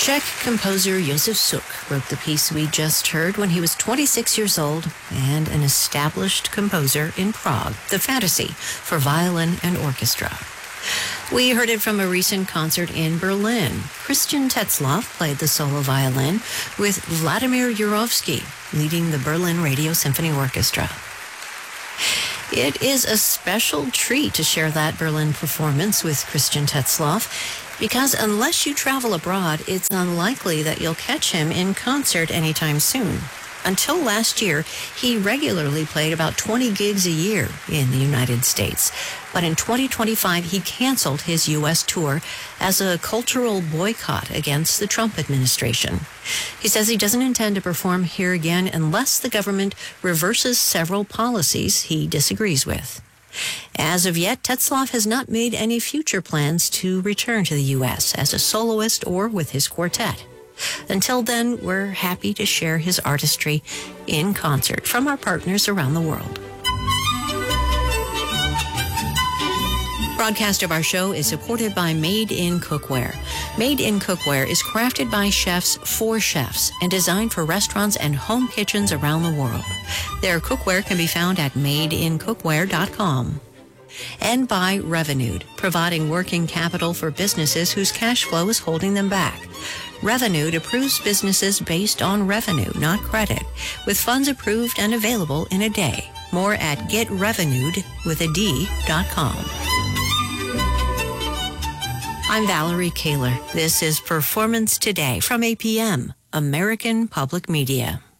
Czech composer Josef Suk wrote the piece we just heard when he was 26 years old and an established composer in Prague, The Fantasy for Violin and Orchestra. We heard it from a recent concert in Berlin. Christian Tetzlaff played the solo violin with Vladimir Jurovsky leading the Berlin Radio Symphony Orchestra. It is a special treat to share that Berlin performance with Christian Tetzlaff because unless you travel abroad, it's unlikely that you'll catch him in concert anytime soon. Until last year, he regularly played about 20 gigs a year in the United States. But in 2025, he canceled his U.S. tour as a cultural boycott against the Trump administration. He says he doesn't intend to perform here again unless the government reverses several policies he disagrees with. As of yet, Tetzlaff has not made any future plans to return to the U.S. as a soloist or with his quartet. Until then, we're happy to share his artistry in concert from our partners around the world. Broadcast of our show is supported by Made in Cookware. Made in Cookware is crafted by chefs for chefs and designed for restaurants and home kitchens around the world. Their cookware can be found at madeincookware.com. And by Revenued, providing working capital for businesses whose cash flow is holding them back. Revenued approves businesses based on revenue, not credit, with funds approved and available in a day. More at getrevenued.com. I'm Valerie Kaler. This is Performance Today from APM, American Public Media.